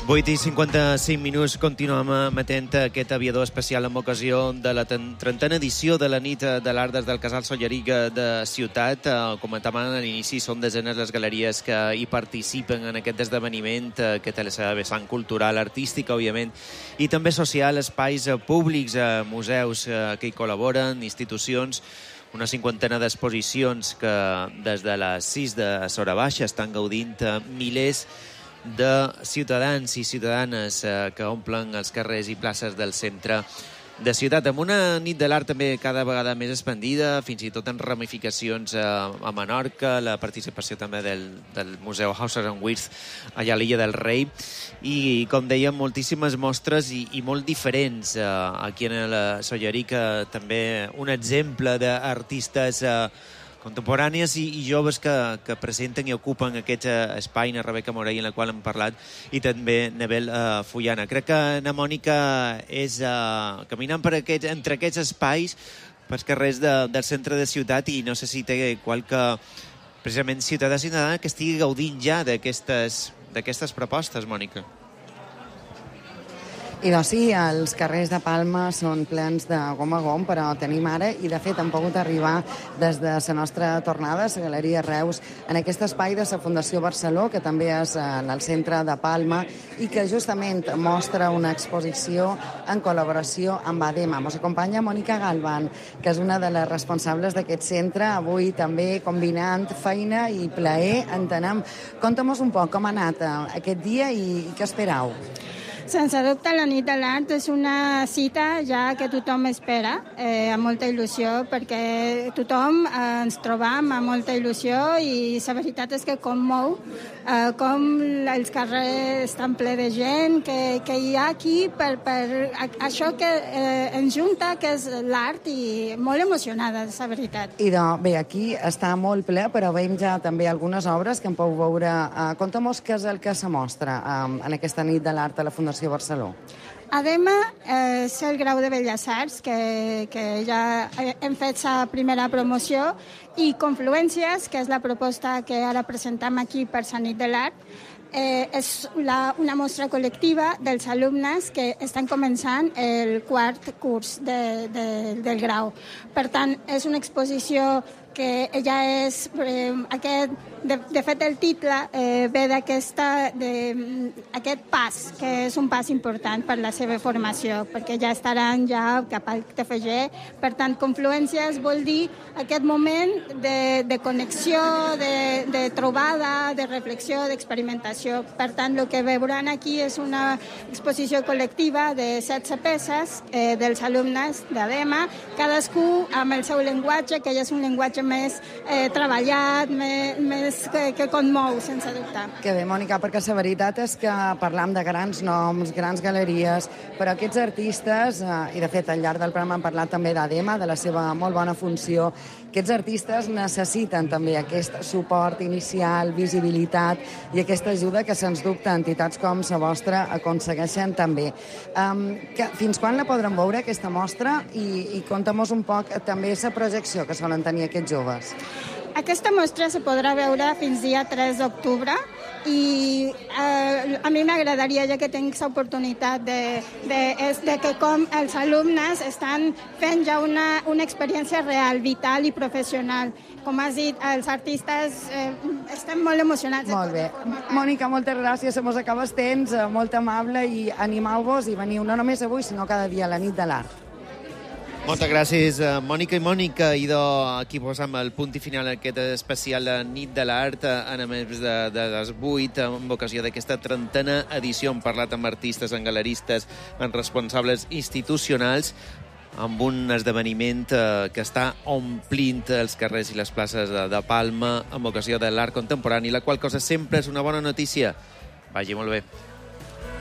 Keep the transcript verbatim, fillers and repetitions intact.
vuit i cinquanta-cinc minuts, continuem emetent aquest aviador especial amb ocasió de la trentena edició de la nit de l'art des del Casal Solleric de Ciutat. Comentàvem a l'inici, són desenes les galeries que hi participen en aquest esdeveniment, que té la seva vessant cultural, artística, òbviament, i també social, espais públics, museus que hi col·laboren, institucions, una cinquantena d'exposicions que des de les sis de Sora Baixa estan gaudint milers de ciutadans i ciutadanes eh, que omplen els carrers i places del centre de ciutat, amb una nit de l'art també cada vegada més expandida, fins i tot en ramificacions eh, a Menorca, la participació també del, del Museu Hauses and Wirth allà a l'Illa del Rei, i, com dèiem, moltíssimes mostres i, i molt diferents. Eh, aquí en la Solleric també un exemple d'artistes eh, contemporànies i, i joves que, que presenten i ocupen aquest uh, espai, na Rebeca Morell, en la qual hem parlat, i també Nebel uh, Fullana. Crec que na Mònica és uh, caminant per aquest, entre aquests espais, pels carrers de, del centre de ciutat, i no sé si té qualque, precisament, ciutadà ciutadana que estigui gaudint ja d'aquestes d'aquestes propostes, Mònica. I doncs sí, els carrers de Palma són plens de gom a gom, però tenim ara, i de fet hem pogut arribar des de la nostra tornada a la Galeria Reus, en aquest espai de la Fundació Barceló, que també és en el centre de Palma, i que justament mostra una exposició en col·laboració amb ADEMA. Ens acompanya Mònica Galván, que és una de les responsables d'aquest centre, avui també combinant feina i plaer. Entenem. Conta'm un poc com ha anat aquest dia i, i què esperau. Sense dubte, la nit de l'art és una cita ja que tothom espera, eh, amb molta il·lusió, perquè tothom eh, ens trobam amb molta il·lusió, i la veritat és que commou eh, com els carrers estan ple de gent que, que hi ha aquí per, per això que eh, ens junta, que és l'art, i molt emocionada, la veritat. I de, bé, aquí està molt ple, però veiem ja també algunes obres que en podeu veure. Eh, Conta'm què és el que se mostra eh, en aquesta nit de l'art a la Fundació Barceló. ADEMA eh, és el grau de Belles Arts, que, que ja hem fet la primera promoció, i Confluències, que és la proposta que ara presentem aquí per la nit de l'art, eh, és la, una mostra col·lectiva dels alumnes que estan començant el quart curs de, de, del grau. Per tant, és una exposició que ja és eh, aquest, de, de fet el title eh, ve d'aquesta de, aquest pas, que és un pas important per la seva formació, perquè ja estaran ja cap al T F G. Per tant, Confluències vol dir aquest moment de, de connexió, de, de trobada, de reflexió, d'experimentació. Per tant, el que veuran aquí és una exposició col·lectiva de setze peces eh, dels alumnes d'ADEMA, cadascú amb el seu llenguatge, que ja és un llenguatge més eh, treballat, més, més que, que conmou, sense dubte. Que bé, Mònica, perquè la veritat és que parlam de grans noms, grans galeries, però aquests artistes, eh, i de fet al llarg del programa hem parlat també d'ADEMA, de la seva molt bona funció, aquests artistes necessiten també aquest suport inicial, visibilitat i aquesta ajuda que, sens dubte, entitats com la vostra aconsegueixen també. Um, que, fins quan la podrem veure, aquesta mostra? I, i conta'm un poc també la projecció que solen tenir aquests joves. Aquesta mostra se podrà veure fins dia tres d'octubre, i eh, a mi m'agradaria, ja que tinc l'oportunitat de, de, de que com els alumnes estan fent ja una, una experiència real, vital i professional. Com has dit, els artistes eh, estem molt emocionats. Molt bé. Mònica, moltes gràcies, se mos acaba el temps, molt amable, i animeu-vos i veniu no només avui, sinó cada dia a la nit de l'art. Moltes gràcies, Mònica i Mònica. I aquí posam el punt i final a aquest especial Nit de l'Art, en a més de, de les vuit, en ocasió d'aquesta trentena edició. Hem parlat amb artistes, amb galeristes, amb responsables institucionals, amb un esdeveniment que està omplint els carrers i les places de, de Palma amb ocasió de l'art contemporani, la qual cosa sempre és una bona notícia. Vagi molt bé.